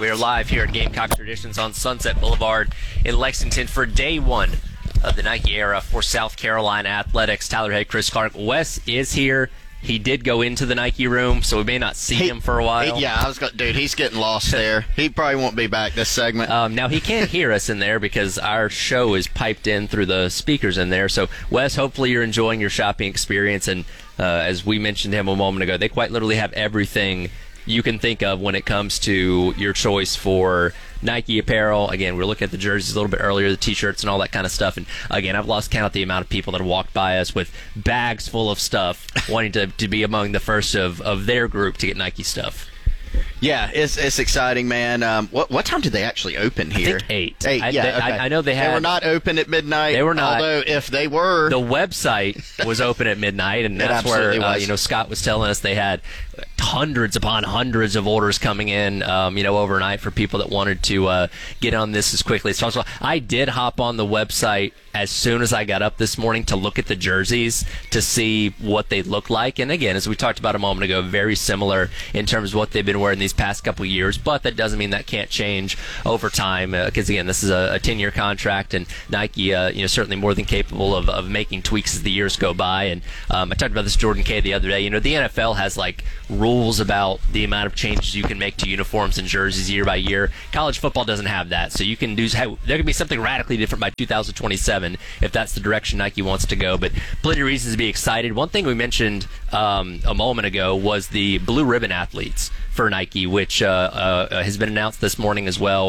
We are live here at Gamecock Traditions on Sunset Boulevard in Lexington for day one of the Nike era for South Carolina Athletics. Tyler Head, Chris Clark. Wes is here. He did go into the Nike room, so we may not see him for a while. Dude, he's getting lost there. He probably won't be back this segment. Now, he can't hear us in there because our show is piped in through the speakers in there. So, Wes, hopefully you're enjoying your shopping experience. And as we mentioned to him a moment ago, they quite literally have everything you can think of when it comes to your choice for Nike apparel. Again, we're looking at the jerseys a little bit earlier, the T-shirts and all that kind of stuff. And again, I've lost count of the amount of people that have walked by us with bags full of stuff, wanting to be among the first of their group to get Nike stuff. Yeah, it's exciting, man. What time did they actually open here? I think 8. 8, yeah. Okay. I know they had. They were not open at midnight. They were not. Although if they were, the website was open at midnight, and that's where Scott was telling us they had hundreds upon hundreds of orders coming in, overnight for people that wanted to get on this as quickly as possible. I did hop on the website as soon as I got up this morning to look at the jerseys to see what they look like. And again, as we talked about a moment ago, very similar in terms of what they've been wearing these past couple of years, but that doesn't mean that can't change over time because, again, this is a 10-year contract, and Nike, certainly more than capable of making tweaks as the years go by. And I talked about this Jordan K the other day. The NFL has, rules about the amount of changes you can make to uniforms and jerseys year by year. College football doesn't have that, so you can there can be something radically different by 2027 if that's the direction Nike wants to go. But plenty of reasons to be excited. One thing we mentioned a moment ago was the blue ribbon athletes for Nike, which has been announced this morning as well.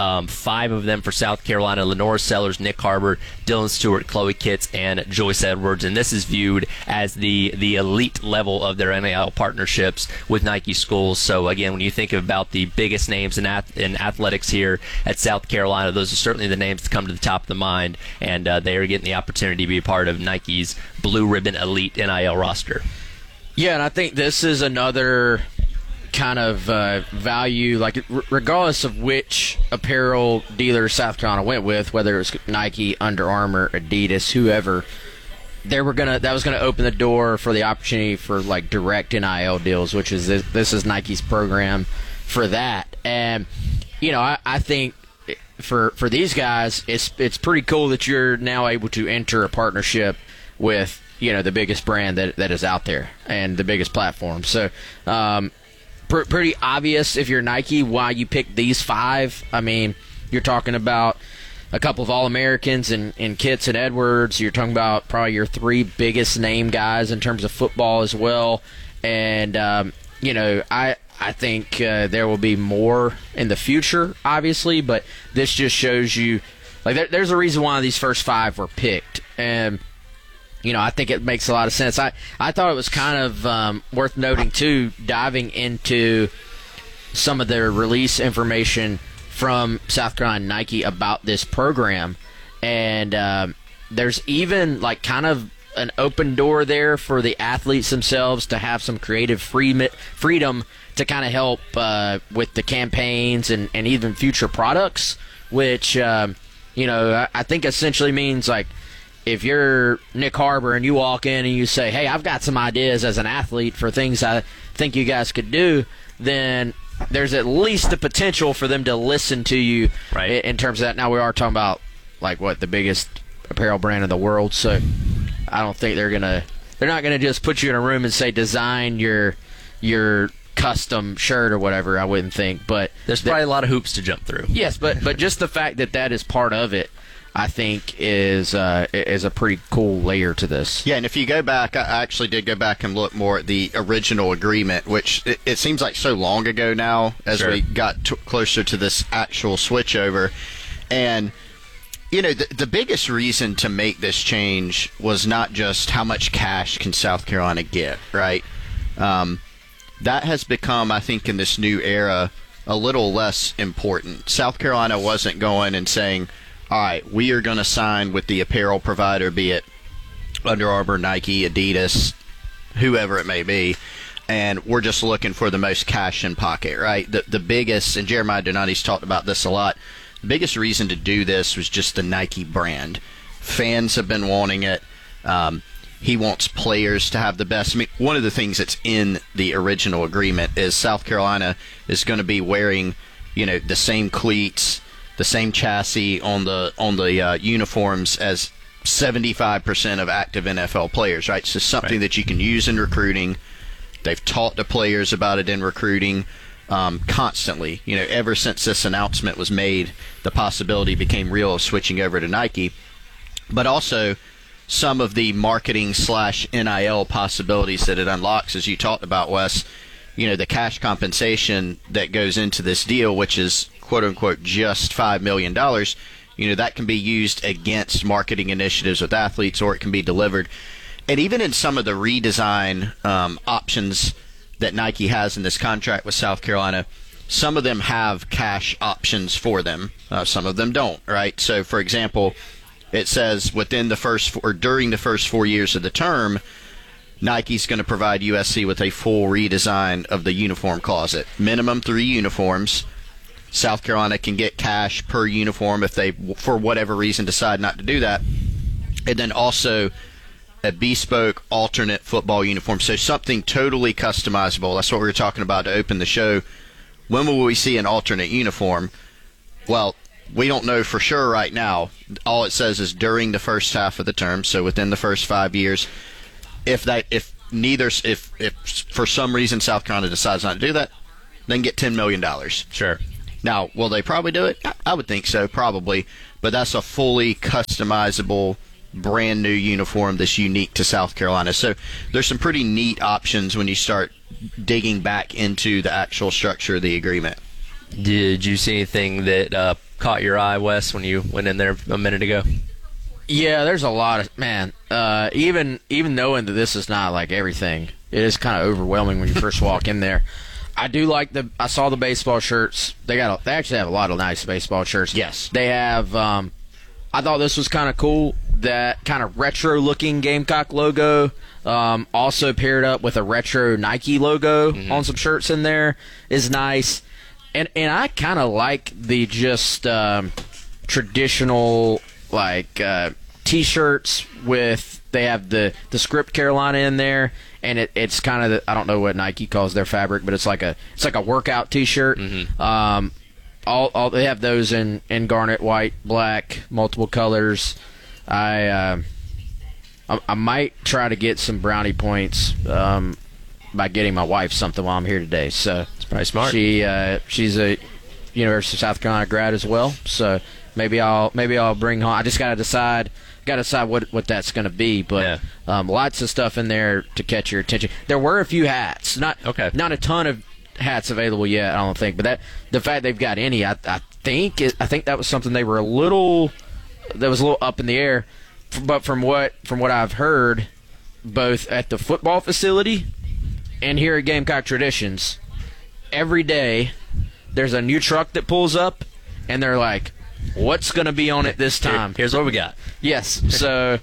5 of them for South Carolina: Lenora Sellers, Nick Harbert, Dylan Stewart, Chloe Kitts, and Joyce Edwards. And this is viewed as the elite level of their NIL partnerships with Nike schools. So again, when you think about the biggest names in athletics here at South Carolina, those are certainly the names that come to the top of the mind, and they are getting the opportunity to be a part of Nike's blue ribbon elite NIL roster. Yeah, and I think this is another kind of value, regardless of which apparel dealer South Carolina went with, whether it was Nike, Under Armour, Adidas, whoever, that was gonna open the door for the opportunity for direct NIL deals, which is this is Nike's program for that. And I think for these guys, it's pretty cool that you're now able to enter a partnership with the biggest brand that is out there and the biggest platform. So pretty obvious if you're Nike why you picked these 5. I mean, you're talking about a couple of All-Americans in Kitts and Edwards. You're talking about probably your 3 biggest name guys in terms of football as well. And, I think there will be more in the future, obviously, but this just shows you, there's a reason why these first 5 were picked. And, I think it makes a lot of sense. I thought it was kind of worth noting, too, diving into some of their release information from South Carolina Nike about this program. And there's even, kind of an open door there for the athletes themselves to have some creative freedom to kind of help with the campaigns and even future products, which, I think essentially means, if you're Nick Harbor and you walk in and you say, hey, I've got some ideas as an athlete for things I think you guys could do, then there's at least the potential for them to listen to you in terms of that. Now, we are talking about, the biggest apparel brand in the world, so I don't think they're not going to just put you in a room and say, design your custom shirt or whatever, I wouldn't think. But there's probably a lot of hoops to jump through. Yes, but just the fact that is part of it, I think is a pretty cool layer to this. Yeah, and if you go back, I actually did go back and look more at the original agreement, which it seems like so long ago now as we got closer to this actual switchover. And, the biggest reason to make this change was not just how much cash can South Carolina get, right? That has become, I think, in this new era, a little less important. South Carolina wasn't going and saying, all right, we are going to sign with the apparel provider, be it Under Armour, Nike, Adidas, whoever it may be, and we're just looking for the most cash in pocket, right? The biggest, and Jeremiah Donati's talked about this a lot, the biggest reason to do this was just the Nike brand. Fans have been wanting it. He wants players to have the best. I mean, one of the things that's in the original agreement is South Carolina is going to be wearing the same cleats, the same chassis on the uniforms as 75% of active NFL players, right? So something that you can use in recruiting. They've taught the players about it in recruiting constantly. Ever since this announcement was made, the possibility became real of switching over to Nike. But also some of the marketing / NIL possibilities that it unlocks, as you talked about, Wes. The cash compensation that goes into this deal, which is quote-unquote just $5 million, that can be used against marketing initiatives with athletes, or it can be delivered. And even in some of the redesign options that Nike has in this contract with South Carolina, some of them have cash options for them. Some of them don't, right? So, for example, it says during the first 4 years of the term, Nike's going to provide USC with a full redesign of the uniform closet. Minimum 3 uniforms. South Carolina can get cash per uniform if they, for whatever reason, decide not to do that. And then also a bespoke alternate football uniform. So something totally customizable. That's what we were talking about to open the show. When will we see an alternate uniform? Well, we don't know for sure right now. All it says is during the first half of the term, so within the first 5 years. If for some reason South Carolina decides not to do that, then get $10 million. Sure. Now, will they probably do it? I would think so, probably. But that's a fully customizable, brand new uniform that's unique to South Carolina. So there's some pretty neat options when you start digging back into the actual structure of the agreement. Did you see anything that caught your eye, Wes, when you went in there a minute ago? Yeah, there's a lot of even knowing that this is not like everything, it is kind of overwhelming when you first walk in there. I do like I saw the baseball shirts. They actually have a lot of nice baseball shirts. Yes, they have. I thought this was kind of cool. That kind of retro looking Gamecock logo, also paired up with a retro Nike logo on some shirts in there, is nice. And I kind of like the just traditional T-shirts with, they have the script Carolina in there, and it's kind of I don't know what Nike calls their fabric, but it's like a workout T-shirt. All they have those in garnet, white, black, multiple colors. I might try to get some brownie points by getting my wife something while I'm here today. So it's probably smart. She's a University of South Carolina grad as well, so maybe I'll bring home. I just gotta decide what that's gonna be, but lots of stuff in there to catch your attention. There were a few hats, not a ton of hats available yet, I don't think, but the fact they've got any, I think that was something they were a little up in the air. But from what I've heard, both at the football facility and here at Gamecock Traditions, every day there's a new truck that pulls up, and they're like, what's going to be on it this time? Here's what we got. Yes. So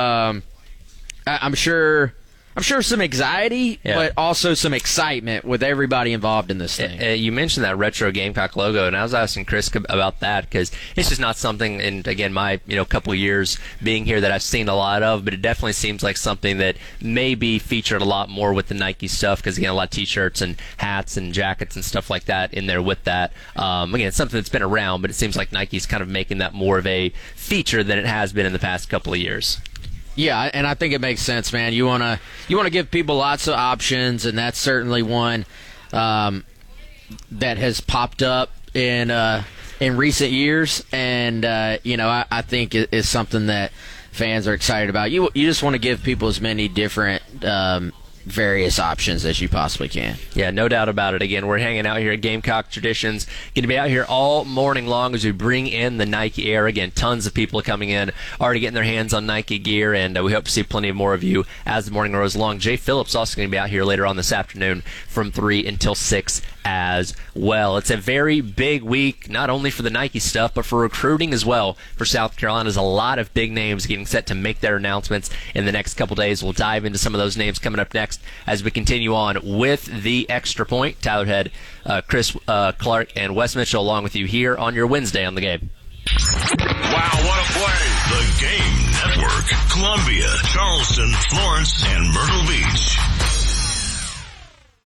I'm sure some anxiety, but also some excitement with everybody involved in this thing. You mentioned that retro Gamecock logo, and I was asking Chris about that because it's just not something, and again, my couple of years being here, that I've seen a lot of, but it definitely seems like something that may be featured a lot more with the Nike stuff because, again, a lot of T-shirts and hats and jackets and stuff like that in there with that. Again, it's something that's been around, but it seems like Nike's kind of making that more of a feature than it has been in the past couple of years. Yeah, and I think it makes sense, man. You wanna give people lots of options, and that's certainly one that has popped up in recent years, and I think it is something that fans are excited about. You just want to give people as many different various options as you possibly can. Yeah, no doubt about it. Again, we're hanging out here at Gamecock Traditions. Going to be out here all morning long as we bring in the Nike Air. Again, tons of people are coming in, already getting their hands on Nike gear, and we hope to see plenty more of you as the morning rolls along. Jay Phillips also going to be out here later on this afternoon from 3 until 6 as well. It's a very big week, not only for the Nike stuff, but for recruiting as well for South Carolina. There's a lot of big names getting set to make their announcements in the next couple days. We'll dive into some of those names coming up next as we continue on with the Extra Point. Tyler Head, Chris Clark, and Wes Mitchell along with you here on your Wednesday on The Game. Wow, what a play! The Game Network, Columbia, Charleston, Florence, and Myrtle Beach.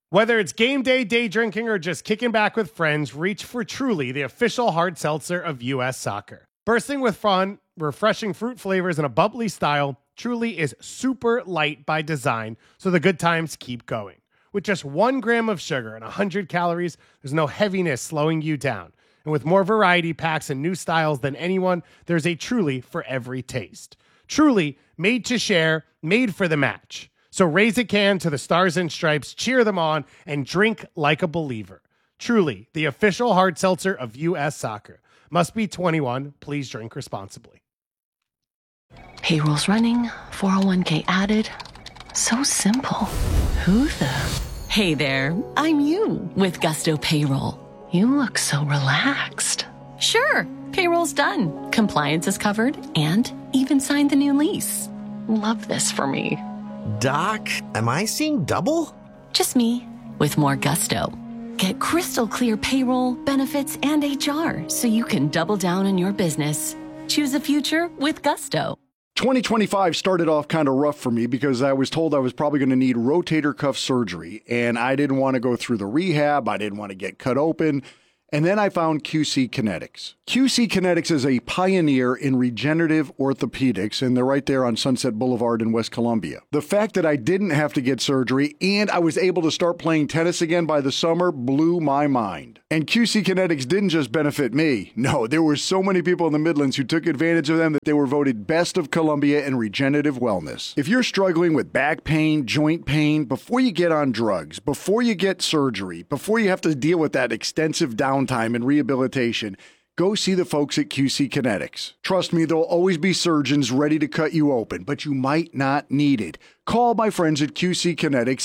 Whether it's game day, day drinking, or just kicking back with friends, reach for Truly, the official hard seltzer of U.S. Soccer. Bursting with fun, refreshing fruit flavors, and a bubbly style, Truly is super light by design, so the good times keep going. With just 1 gram of sugar and 100 calories, there's no heaviness slowing you down. And with more variety packs and new styles than anyone, there's a Truly for every taste. Truly, made to share, made for the match. So raise a can to the Stars and Stripes, cheer them on, and drink like a believer. Truly, the official hard seltzer of U.S. Soccer. Must be 21. Please drink responsibly. Payroll's running, 401k added. So simple. Who the? Hey there, I'm you with Gusto Payroll. You look so relaxed. Sure, payroll's done. Compliance is covered and even signed the new lease. Love this for me. Doc, am I seeing double? Just me, with more gusto. Get crystal clear payroll, benefits, and HR so you can double down on your business. Choose a future with Gusto. 2025 started off kind of rough for me because I was told I was probably going to need rotator cuff surgery, and I didn't want to go through the rehab. I didn't want to get cut open. And then I found QC Kinetics. QC Kinetics is a pioneer in regenerative orthopedics, and they're right there on Sunset Boulevard in West Columbia. The fact that I didn't have to get surgery and I was able to start playing tennis again by the summer blew my mind. And QC Kinetics didn't just benefit me. No, there were so many people in the Midlands who took advantage of them that they were voted Best of Columbia in regenerative wellness. If you're struggling with back pain, joint pain, before you get on drugs, before you get surgery, before you have to deal with that extensive downtime and rehabilitation, go see the folks at QC Kinetics. Trust me, there'll always be surgeons ready to cut you open, but you might not need it. Call my friends at QC Kinetics,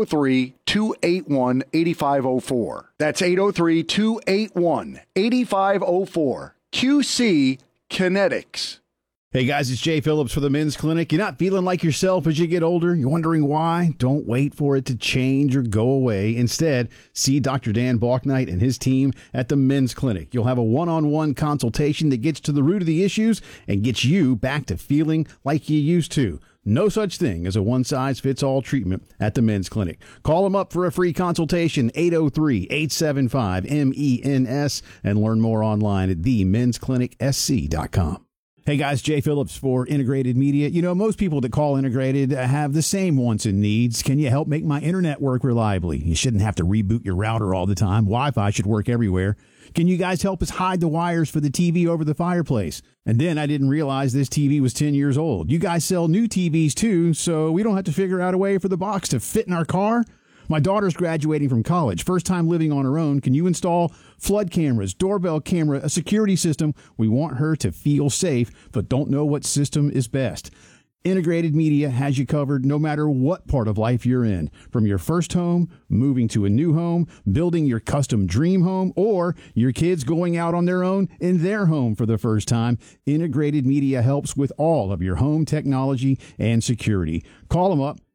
803-281-8504. That's 803-281-8504. QC Kinetics. Hey guys, it's Jay Phillips for the Men's Clinic. You're not feeling like yourself as you get older? You're wondering why? Don't wait for it to change or go away. Instead, see Dr. Dan Balknight and his team at the Men's Clinic. You'll have a one-on-one consultation that gets to the root of the issues and gets you back to feeling like you used to. No such thing as a one-size-fits-all treatment at the Men's Clinic. Call them up for a free consultation, 803-875-MENS, and learn more online at themensclinicsc.com. Hey guys, Jay Phillips for Integrated Media. You know, most people that call Integrated have the same wants and needs. Can you help make my internet work reliably? You shouldn't have to reboot your router all the time. Wi-Fi should work everywhere. Can you guys help us hide the wires for the TV over the fireplace? And then I didn't realize this TV was 10 years old. You guys sell new TVs too, so we don't have to figure out a way for the box to fit in our car? My daughter's graduating from college, first time living on her own. Can you install flood cameras, doorbell camera, a security system? We want her to feel safe, but don't know what system is best. Integrated Media has you covered no matter what part of life you're in. From your first home, moving to a new home, building your custom dream home, or your kids going out on their own in their home for the first time, Integrated Media helps with all of your home technology and security. Call them up.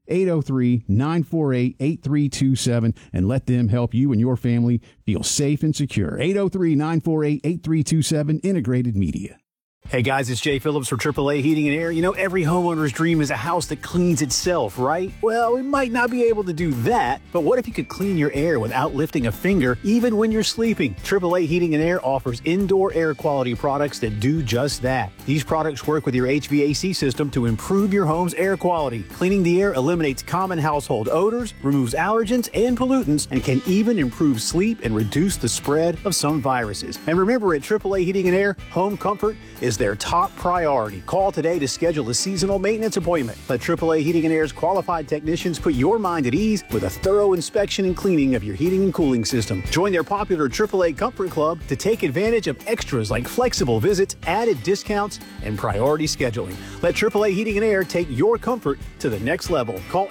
803-948-8327, and let them help you and your family feel safe and secure. 803-948-8327, Integrated Media. Hey guys, it's Jay Phillips for AAA Heating and Air. You know, every homeowner's dream is a house that cleans itself, right? Well, we might not be able to do that, but what if you could clean your air without lifting a finger, even when you're sleeping? AAA Heating and Air offers indoor air quality products that do just that. These products work with your HVAC system to improve your home's air quality. Cleaning the air eliminates common household odors, removes allergens and pollutants, and can even improve sleep and reduce the spread of some viruses. And remember, at AAA Heating and Air, home comfort is their top priority. Call today to schedule a seasonal maintenance appointment. Let AAA Heating and Air's qualified technicians put your mind at ease with a thorough inspection and cleaning of your heating and cooling system. Join their popular AAA Comfort Club to take advantage of extras like flexible visits, added discounts, and priority scheduling. Let AAA Heating and Air take your comfort to the next level. Call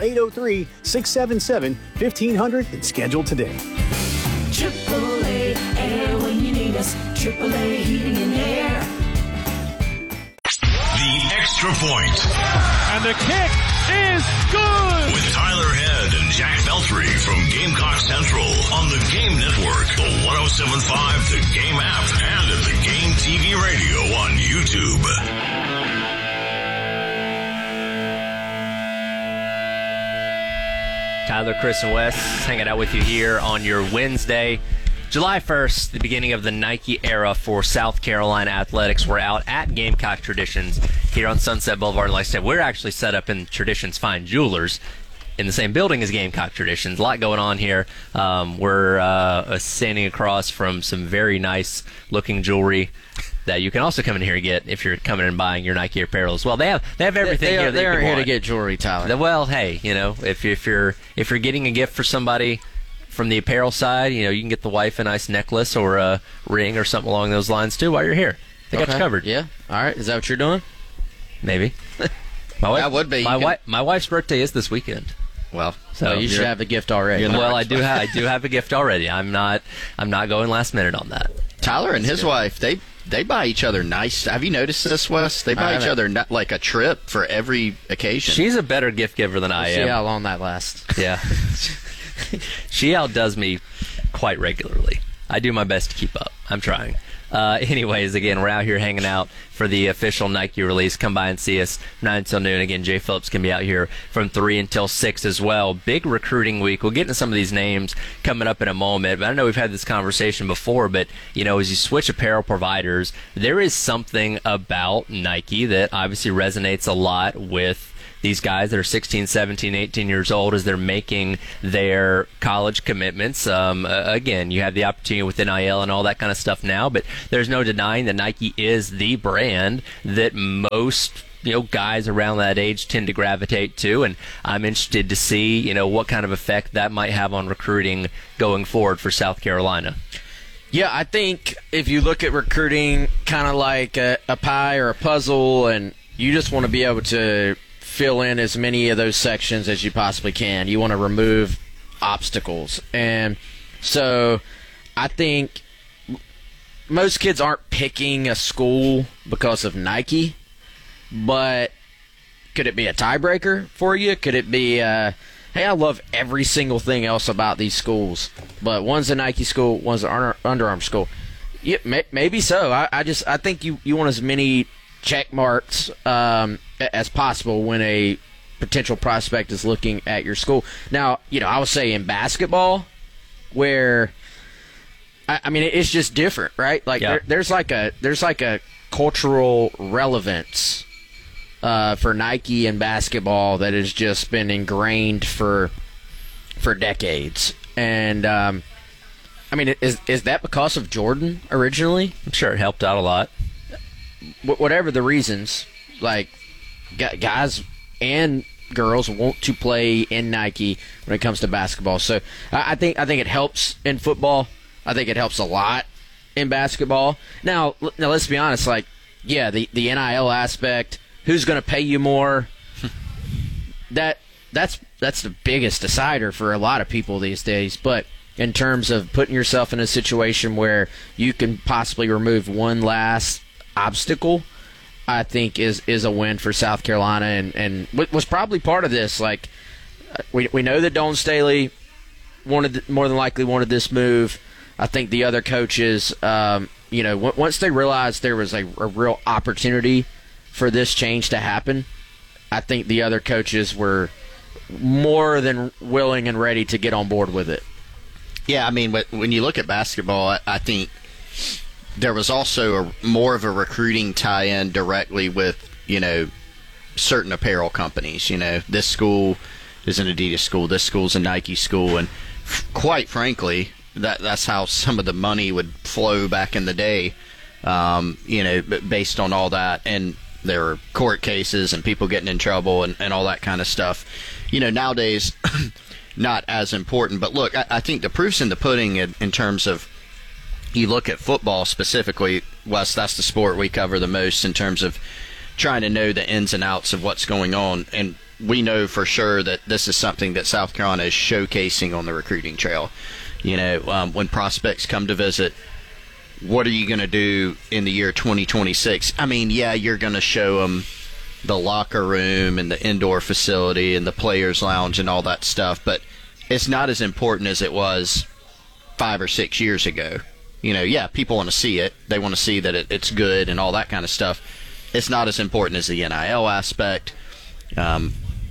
803-677-1500 and schedule today. AAA Air when you need us. AAA Heating and Air. The Extra Point. And the kick is good! With Tyler Head and Jack Beltry from Gamecock Central on the Game Network, the 107.5 The Game app, and at the Game TV radio on YouTube. Tyler, Chris, and Wes hanging out with you here on your Wednesday. July 1st, the beginning of the Nike era for South Carolina athletics. We're out at Gamecock Traditions here on Sunset Boulevard. Like I said, we're actually set up in Traditions Fine Jewelers in the same building as Gamecock Traditions. A lot going on here. We're standing across from some very nice-looking jewelry that you can also come in here and get if you're coming and buying your Nike apparel as well. They have everything here. They aren't here to get jewelry, Tyler. Well, hey, if you're getting a gift for somebody from the apparel side, you can get the wife a nice necklace or a ring or something along those lines too while you're here. They got you covered. Yeah. All right. Is that what you're doing? Maybe. My wife, that would be. My wife's birthday is this weekend. Well, so you should have a gift already. Well, I do have a gift already. I'm not going last minute on that. Tyler and his wife, they buy each other nice. Have you noticed this, Wes? They buy each other like a trip for every occasion. She's a better gift giver than I am. See how long that lasts. Yeah. She outdoes me quite regularly. I do my best to keep up. I'm trying. Anyways, again, we're out here hanging out for the official Nike release. Come by and see us 9 till noon. Again, Jay Phillips can be out here from 3 until 6 as well. Big recruiting week. We'll get into some of these names coming up in a moment. But I know we've had this conversation before, but, as you switch apparel providers, there is something about Nike that obviously resonates a lot with these guys that are 16, 17, 18 years old as they're making their college commitments. Again, you have the opportunity with NIL and all that kind of stuff now, but there's no denying that Nike is the brand that most guys around that age tend to gravitate to, and I'm interested to see what kind of effect that might have on recruiting going forward for South Carolina. Yeah, I think if you look at recruiting kind of like a pie or a puzzle, and you just want to be able to fill in as many of those sections as you possibly can. You want to remove obstacles. And so I think most kids aren't picking a school because of Nike, but could it be a tiebreaker for you? Could it be, hey, I love every single thing else about these schools, but one's a Nike school, one's an Under Armour school? Yeah, maybe so. I think you want as many check marks as possible when a potential prospect is looking at your school. Now, I would say in basketball, where I mean it's just different, right? Like there's like a cultural relevance for Nike and basketball that has just been ingrained for decades. And I mean, is that because of Jordan originally? I'm sure it helped out a lot. Whatever the reasons, like guys and girls want to play in Nike when it comes to basketball. So I think it helps in football. I think it helps a lot in basketball. Now let's be honest. Like, yeah, the NIL aspect. Who's going to pay you more? That's the biggest decider for a lot of people these days. But in terms of putting yourself in a situation where you can possibly remove one last obstacle, I think is a win for South Carolina, and was probably part of this. Like, we know that Dawn Staley more than likely wanted this move. I think the other coaches, once they realized there was a real opportunity for this change to happen, I think the other coaches were more than willing and ready to get on board with it. Yeah, I mean, when you look at basketball, I think there was also more of a recruiting tie-in directly with, certain apparel companies. This school is an Adidas school, this school's a Nike school, and quite frankly, that's how some of the money would flow back in the day, based on all that. And there were court cases and people getting in trouble and all that kind of stuff. Nowadays, not as important. But look, I think the proof's in the pudding in terms of, you look at football specifically, Wes, that's the sport we cover the most in terms of trying to know the ins and outs of what's going on. And we know for sure that this is something that South Carolina is showcasing on the recruiting trail. When prospects come to visit, what are you going to do in the year 2026? I mean, yeah, you're going to show them the locker room and the indoor facility and the players' lounge and all that stuff, but it's not as important as it was 5 or 6 years ago. People want to see it. They want to see that it's good and all that kind of stuff. It's not as important as the NIL aspect.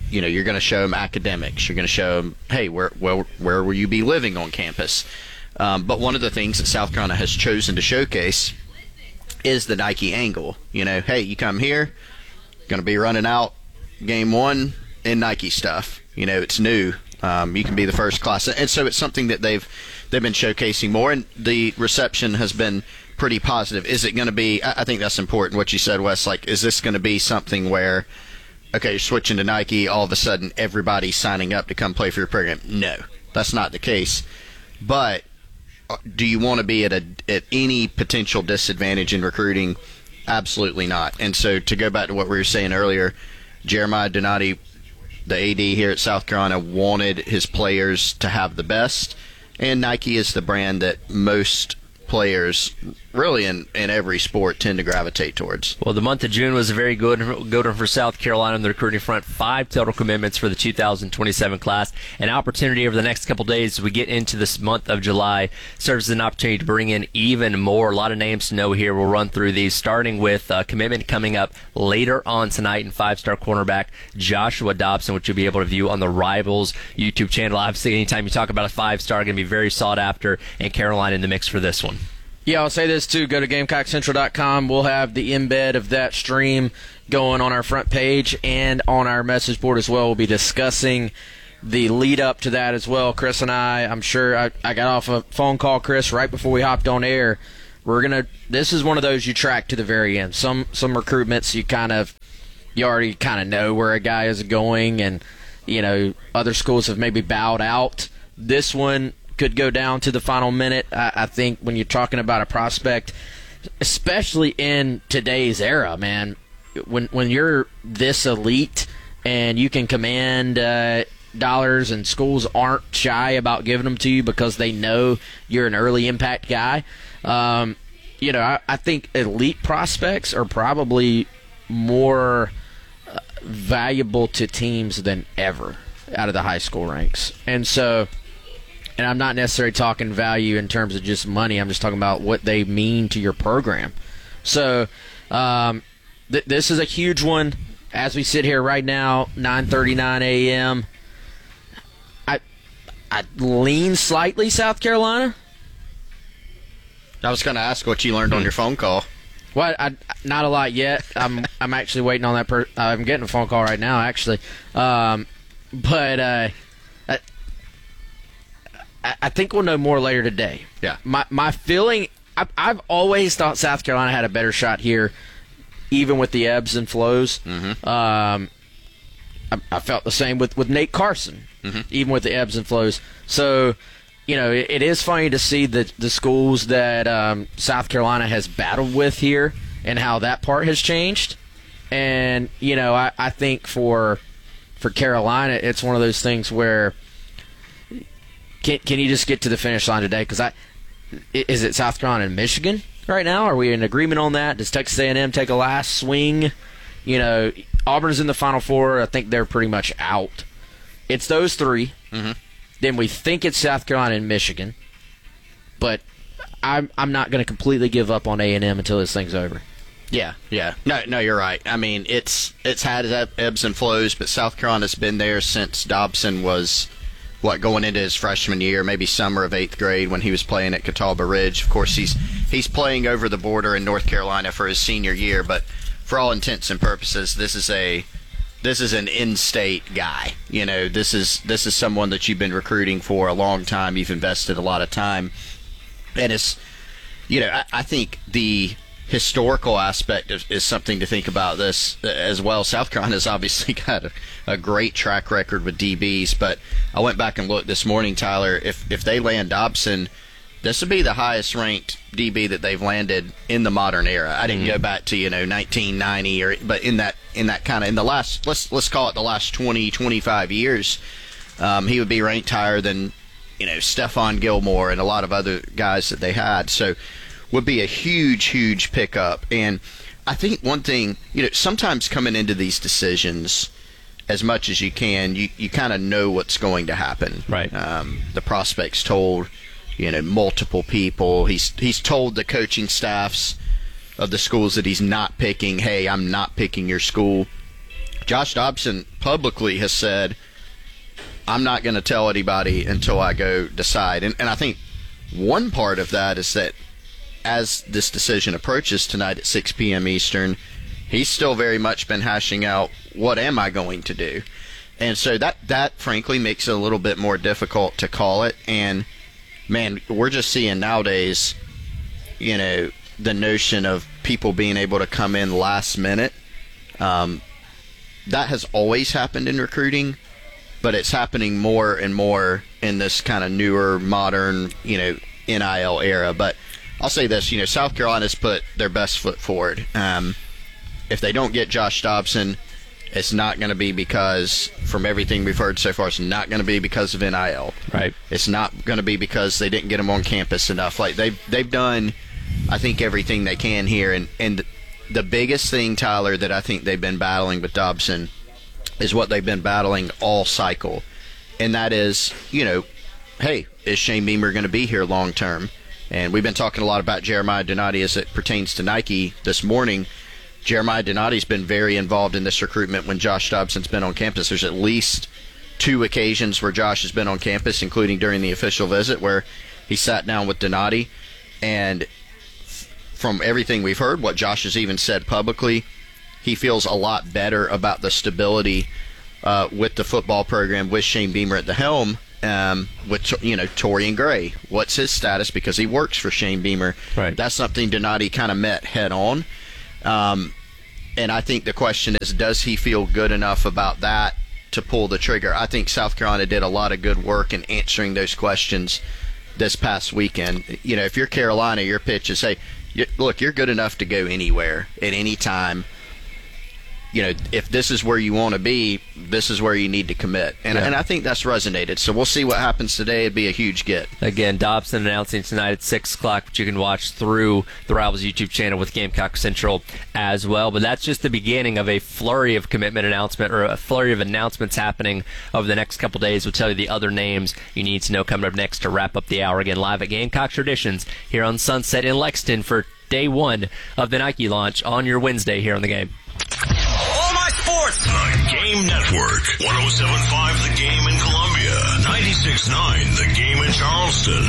you're going to show them academics. You're going to show them, hey, where will you be living on campus? But one of the things that South Carolina has chosen to showcase is the Nike angle. Hey, you come here, going to be running out game one in Nike stuff. It's new. You can be the first class. And so it's something that they've been showcasing more, and the reception has been pretty positive. Is it going to be, I think that's important, what you said, Wes, is this going to be something where, okay, you're switching to Nike, all of a sudden everybody's signing up to come play for your program? No, that's not the case. But do you want to be at any potential disadvantage in recruiting? Absolutely not. And so to go back to what we were saying earlier, Jeremiah Donati, the AD here at South Carolina, wanted his players to have the best, and Nike is the brand that most players really in every sport tend to gravitate towards. Well, the month of June was a very good one for South Carolina on the recruiting front. 5 total commitments for the 2027 class. An opportunity over the next couple days as we get into this month of July serves as an opportunity to bring in even more. A lot of names to know here. We'll run through these, starting with a commitment coming up later on tonight in 5-star cornerback Joshua Dobson, which you'll be able to view on the Rivals YouTube channel. Obviously, anytime you talk about a 5-star, going to be very sought after, and Carolina in the mix for this one. Yeah, I'll say this too. Go to GamecockCentral.com. We'll have the embed of that stream going on our front page and on our message board as well. We'll be discussing the lead up to that as well. Chris and I'm sure I got off a phone call, Chris, right before we hopped on air. This is one of those you track to the very end. Some recruitments you already kind of know where a guy is going, and other schools have maybe bowed out. This one could go down to the final minute. I think when you're talking about a prospect, especially in today's era, man, when you're this elite and you can command dollars, and schools aren't shy about giving them to you because they know you're an early impact guy, I think elite prospects are probably more valuable to teams than ever out of the high school ranks. And I'm not necessarily talking value in terms of just money. I'm just talking about what they mean to your program. So this is a huge one. As we sit here right now, 9:39 a.m., I lean slightly South Carolina. I was going to ask what you learned on your phone call. Well, not a lot yet. I'm actually waiting on that. I'm getting a phone call right now, actually. But I think we'll know more later today. Yeah. My feeling, I've always thought South Carolina had a better shot here, even with the ebbs and flows. Mm-hmm. I felt the same with Nate Carson, even with the ebbs and flows. So, it is funny to see the schools that South Carolina has battled with here and how that part has changed. And, I think for Carolina, it's one of those things where Can you just get to the finish line today? Because is it South Carolina and Michigan right now? Are we in agreement on that? Does Texas A&M take a last swing? Auburn's in the Final Four. I think they're pretty much out. It's those three. Mm-hmm. Then we think it's South Carolina and Michigan. But I'm not going to completely give up on A&M until this thing's over. Yeah. No, you're right. I mean, it's had ebbs and flows, but South Carolina's been there since Dobson was going into his freshman year, maybe summer of 8th grade when he was playing at Catawba Ridge. Of course, he's playing over the border in North Carolina for his senior year, but for all intents and purposes, this is an in-state guy. This is someone that you've been recruiting for a long time. You've invested a lot of time, and it's I think the historical aspect is something to think about this as well. South Carolina's obviously got a great track record with DBs, but I went back and looked this morning, Tyler. If they land Dobson, this would be the highest ranked DB that they've landed in the modern era. I didn't go back to 1990 but in that kind of in the last let's call it the last 20-25 years, he would be ranked higher than Stephon Gilmore and a lot of other guys that they had. So would be a huge pickup. And I think one thing, sometimes coming into these decisions, as much as you can, you kind of know what's going to happen. Right. The prospect's told, multiple people. He's told the coaching staffs of the schools that he's not picking, hey, I'm not picking your school. Josh Dobson publicly has said, I'm not going to tell anybody until I go decide. And I think one part of that is that as this decision approaches tonight at 6 p.m. Eastern, he's still very much been hashing out, what am I going to do? And so that frankly makes it a little bit more difficult to call it. And, man, we're just seeing nowadays, the notion of people being able to come in last minute. That has always happened in recruiting, but it's happening more and more in this kind of newer, modern, NIL era. But I'll say this, South Carolina's put their best foot forward. If they don't get Josh Dobson, it's not going to be because, from everything we've heard so far, it's not going to be because of NIL. Right. It's not going to be because they didn't get him on campus enough. Like they've done, I think, everything they can here. And the biggest thing, Tyler, that I think they've been battling with Dobson is what they've been battling all cycle. And that is, hey, is Shane Beamer going to be here long term? And we've been talking a lot about Jeremiah Donati as it pertains to Nike this morning. Jeremiah Donati's been very involved in this recruitment when Josh Dobson's been on campus. There's at least 2 occasions where Josh has been on campus, including during the official visit, where he sat down with Donati. And from everything we've heard, what Josh has even said publicly, he feels a lot better about the stability with the football program with Shane Beamer at the helm. With Torian Gray, what's his status? Because he works for Shane Beamer. Right. That's something Donati kind of met head on. And I think the question is, does he feel good enough about that to pull the trigger? I think South Carolina did a lot of good work in answering those questions this past weekend. If you're Carolina, your pitch is, hey, look, you're good enough to go anywhere at any time. If this is where you want to be, this is where you need to commit. And I think that's resonated. So we'll see what happens today. It'd be a huge get. Again, Dobson announcing tonight at 6 o'clock, which you can watch through the Rivals YouTube channel with Gamecock Central as well. But that's just the beginning of a flurry of commitment announcement, or a flurry of announcements happening over the next couple days. We'll tell you the other names you need to know coming up next to wrap up the hour. Again, live at Gamecock Traditions here on Sunset in Lexington for day 1 of the Nike launch on your Wednesday here on The Game. All my sports. The Game Network. 107.5 The Game in Columbia. 96.9 The Game in Charleston.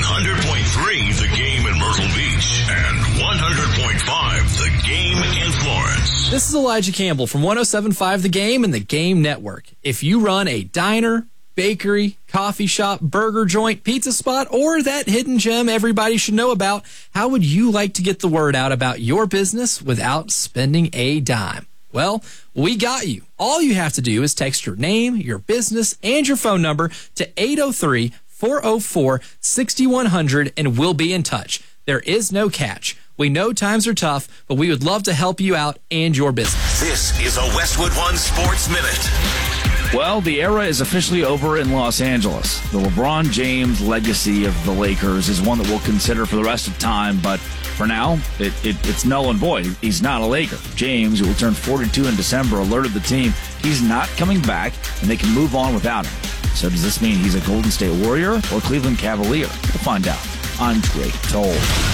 100.3 The Game in Myrtle Beach. And 100.5 The Game in Florence. This is Elijah Campbell from 107.5 The Game and The Game Network. If you run a diner, bakery, coffee shop, burger joint, pizza spot, or that hidden gem everybody should know about, how would you like to get the word out about your business without spending a dime? Well, we got you. All you have to do is text your name, your business, and your phone number to 803-404-6100, and we'll be in touch. There is no catch. We know times are tough, but we would love to help you out and your business. This is a Westwood One Sports Minute. Well, the era is officially over in Los Angeles. The LeBron James legacy of the Lakers is one that we'll consider for the rest of time, but for now, it's null and void. He's not a Laker. James, who will turn 42 in December, alerted the team he's not coming back, and they can move on without him. So does this mean he's a Golden State Warrior or Cleveland Cavalier? We'll find out. I'm Drake Toll.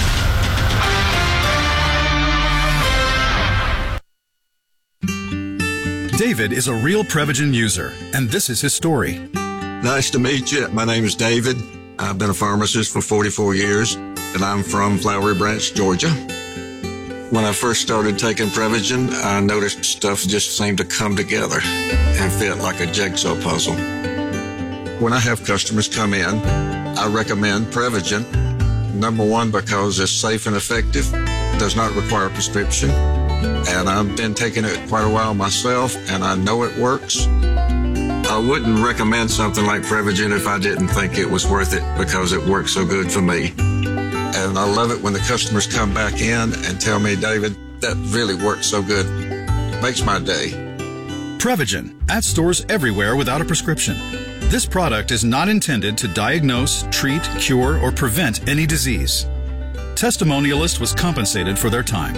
David is a real Prevagen user, and this is his story. Nice to meet you. My name is David. I've been a pharmacist for 44 years, and I'm from Flowery Branch, Georgia. When I first started taking Prevagen, I noticed stuff just seemed to come together and fit like a jigsaw puzzle. When I have customers come in, I recommend Prevagen. Number one, because it's safe and effective, does not require a prescription. And I've been taking it quite a while myself, and I know it works. I wouldn't recommend something like Prevagen if I didn't think it was worth it, because it works so good for me. And I love it when the customers come back in and tell me, David, that really works so good. Makes my day. Prevagen, at stores everywhere without a prescription. This product is not intended to diagnose, treat, cure, or prevent any disease. Testimonialist was compensated for their time.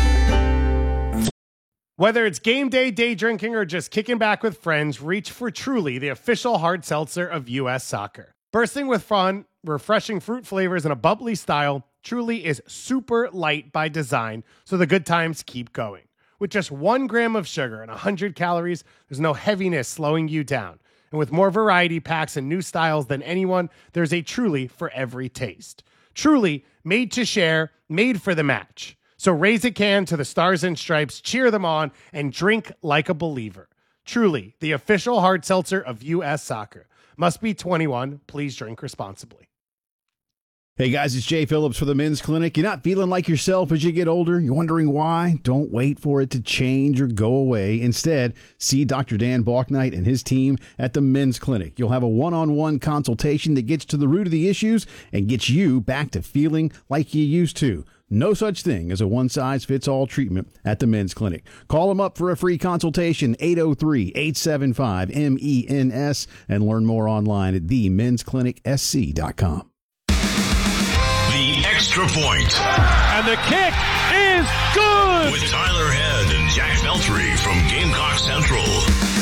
Whether it's game day, day drinking, or just kicking back with friends, reach for Truly, the official hard seltzer of U.S. Soccer. Bursting with fun, refreshing fruit flavors, and a bubbly style, Truly is super light by design, so the good times keep going. With just 1 gram of sugar and 100 calories, there's no heaviness slowing you down. And with more variety packs and new styles than anyone, there's a Truly for every taste. Truly, made to share, made for the match. So raise a can to the Stars and Stripes, cheer them on, and drink like a believer. Truly, the official hard seltzer of U.S. Soccer. Must be 21. Please drink responsibly. Hey guys, it's Jay Phillips for the Men's Clinic. You're not feeling like yourself as you get older? You're wondering why? Don't wait for it to change or go away. Instead, see Dr. Dan Balknight and his team at the Men's Clinic. You'll have a one-on-one consultation that gets to the root of the issues and gets you back to feeling like you used to. No such thing as a one-size-fits-all treatment at the Men's Clinic. Call them up for a free consultation, 803-875-MENS, and learn more online at themensclinicsc.com. The Extra Point. And the kick is good! With Tyler Head and Jack Veltri from Gamecock Central.